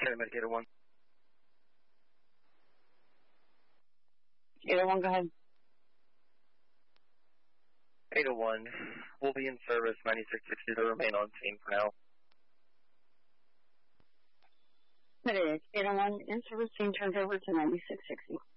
Paramedic 801. 801, go ahead. 801, we'll be in service 9660 to remain on scene for now. That is 801 in service, scene turns over to 9660.